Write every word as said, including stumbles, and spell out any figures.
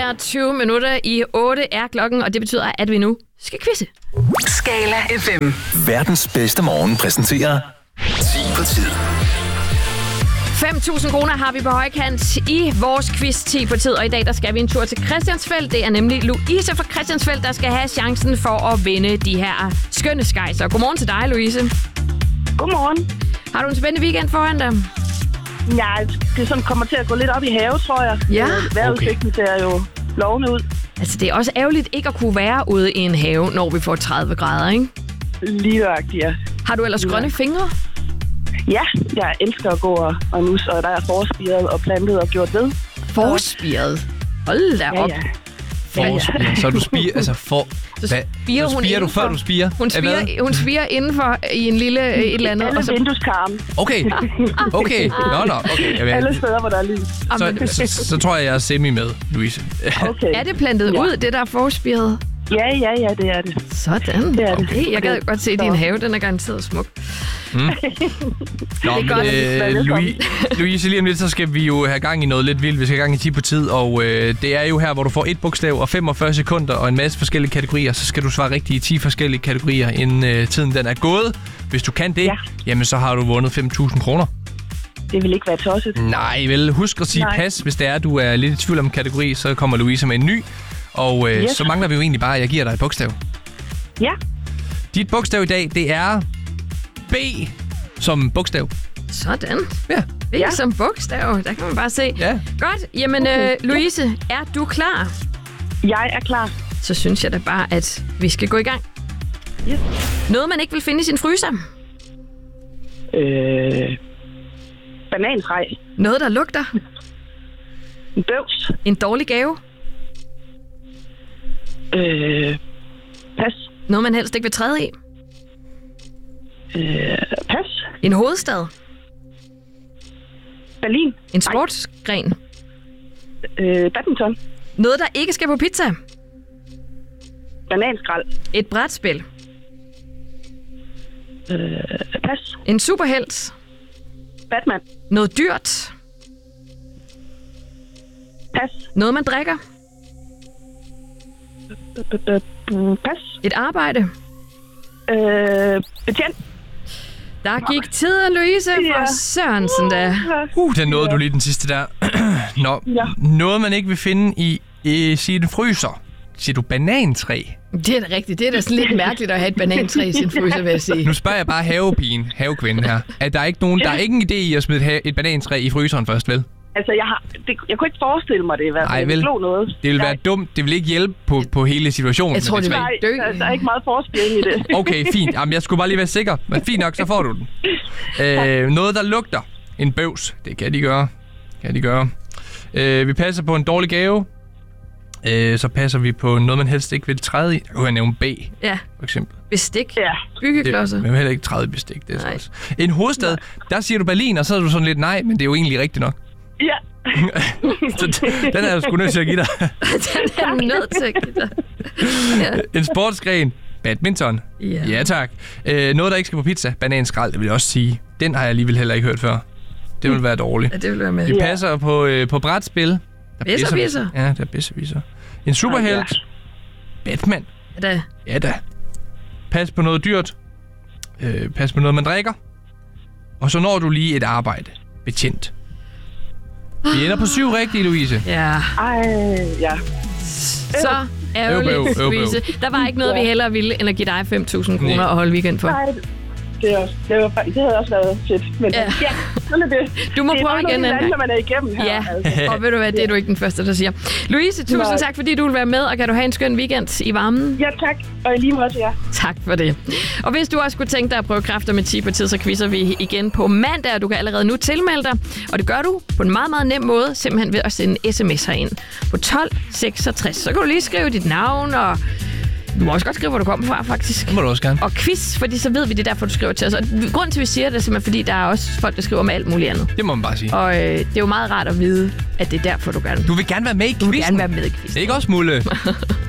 er tyve minutter i otte er klokken, og det betyder, at vi nu skal quizze. Skala F M. Verdens bedste morgen præsenterer ti på tid. fem tusind kroner har vi på højkant i vores quiz ti på tid, og i dag der skal vi en tur til Christiansfeld. Det er nemlig Louise fra Christiansfeld, der skal have chancen for at vinde de her skønne skejser. Godmorgen til dig, Louise. Godmorgen. Har du en spændende weekend foran dig? Ja, det sådan kommer til at gå lidt op i have, tror jeg. Ja. Vejrudsigten ser jo lovende ud. Altså, det er også ærgerligt ikke at kunne være ude i en have, når vi får tredive grader, ikke? Lige nøjagtigt, ja. Har du ellers grønne fingre? Ja, jeg elsker at gå og, og nus, og der er forspiret og plantet og gjort ved. Forspiret? Hold da op. Ja, ja. Forspirer. Så du spiger, altså for... Så Hvad? spirer Så hun spirer du, indenfor. før du spirer? Hun spirer, hun spirer indenfor i en lille et eller andet. Alle Og så, vindueskarmen. Okay, okay. Nå, nå, okay. Jeg Alle vil, steder, hvor der er lys. så, så, så tror jeg, jeg er semi med, Louise. Okay. er det plantet Ja. ud, det der er forspiret? Ja, ja, ja, det er det. Sådan. Det er det. Okay, jeg gad godt se din have. Den er garanteret smuk. Nå, er men, godt, øh, Louise, Louise, lige om lidt, så skal vi jo have gang i noget lidt vildt. Vi skal have gang i ti på tid, og øh, det er jo her, hvor du får et bogstav og femogfyrre sekunder og en masse forskellige kategorier. Så skal du svare rigtigt i ti forskellige kategorier, inden øh, tiden den er gået. Hvis du kan det, Ja. jamen så har du vundet fem tusind kroner. Det vil ikke være tosset. Nej, vel, husk at sige Nej. pas. Hvis det er, du er lidt i tvivl om kategori, så kommer Louise med en ny. Og øh, Yes. så mangler vi jo egentlig bare, at jeg giver dig et bogstav. Ja, Dit bogstav i dag, det er B som bogstav. Sådan. Ja. Det er Ja. som bogstav. Der kan man bare se. Ja. Godt. Jamen, øh, Louise, er du klar? jeg er klar. Så synes jeg da bare, at vi skal gå i gang. Yes. Noget, man ikke vil finde i sin fryser. Øh, banantræ. Noget, der lugter. En bøvs. En dårlig gave. Øh, pas. Noget, man helst ikke vil træde i. Øh, pas. En hovedstad. Berlin. En sportsgren. Øh, badminton. Noget, der ikke skal på pizza. Bananskrald. Et brætspil. Øh, pas. En superhelt. Batman. Noget dyrt. Pas. Noget, man drikker. Pas. Et arbejde. Øh, betjent. Der gik tiden, Louise, for Ja. Sørensen da. Uh, den nåede du lige den sidste der. Nå, Ja. noget man ikke vil finde i, i sin fryser. Siger du banantræ? Det er da rigtigt. Det er da sådan lidt mærkeligt at have et banantræ i sin fryser, vil jeg sige. Nu spørger jeg bare havepigen, havekvinden her. Er der ikke nogen, der er ingen idé i at smide et, ha- et banantræ i fryseren først, vel? Altså, jeg, har, det, jeg kunne ikke forestille mig det i hvert fald. Ej, vel. Det slog noget. Det vil Nej. være dumt. Det vil ikke hjælpe på, på hele situationen. Jeg tror, med det træ. vil- Nej, Dø. der, der er ikke meget forspiring i det. Okay, fint. Jamen, jeg skulle bare lige være sikker. Men fint nok, så får du den. Øh, noget, der lugter. En bøvs. Det kan de gøre. Kan de gøre. Øh, vi passer på en dårlig gave. Øh, så passer vi på noget, man helst ikke vil træde i. Jeg kunne nævne B, Ja, for eksempel. bestik. Ja. Byggeklodser. Det, man vil heller ikke træde i bestik. Det er så Nej. også. En hovedstad, der siger du Berlin, og så er du sådan lidt nej, men det er jo egentlig rigtigt nok. Ja. Så d- den er jeg sgu nødt til at give dig. Den er nødt til at give dig. Ja. En sportsgren. Badminton. Ja. Ja, tak. Øh, noget, der ikke skal på pizza. Bananskrald, det vil jeg også sige. Den har jeg alligevel heller ikke hørt før. Det vil være dårligt. Ja, det vil være med. Vi passer på, øh, på brætspil. Der er Besserwisser. Ja, der er besserwisser. En superhelt. Batman. Ja, da. Ja da. Pas på noget dyrt. Øh, pas på noget, man drikker. Og så når du lige et arbejde. Betjent. Vi ender på syv rigtige, Louise. Ja. Ej, ja. Så ærgerligt, Øv, bøv, øv, bøv. Louise. Der var ikke noget, vi hellere ville, end at give dig fem tusind kroner Nej. og holde weekend for. Nej, det, er også, det, var, det havde også været fedt. Men Ja. ja, ja sådan er det. Du må det prøve er igen igen en gang. når man er igennem her. Ja, Altså. og ved du hvad, det er du ikke den første, der siger. Louise, tusind Nej. tak, fordi du vil være med, og kan du have en skøn weekend i varmen? Ja, tak. Og i lige måde til jer. Tak for det. Og hvis du også kunne tænke dig at prøve kræfter med ti på tid, så quizzer vi igen på mandag, og du kan allerede nu tilmelde dig. Og det gør du på en meget, meget nem måde, simpelthen ved at sende sms herind på tolv seksogtres. Så kan du lige skrive dit navn, og du må også godt skrive, hvor du kommer fra, faktisk. Det må du også gerne. Og quiz, fordi så ved vi, det er derfor, du skriver til os. Og grunden til, at vi siger det, er simpelthen, fordi der er også folk, der skriver med alt muligt andet. Det må man bare sige. Og øh, det er jo meget rart at vide, at det er derfor, du gerne Du vil gerne være med i du vil quizzen. gerne være med i quizzen. Ikke også, Mulle?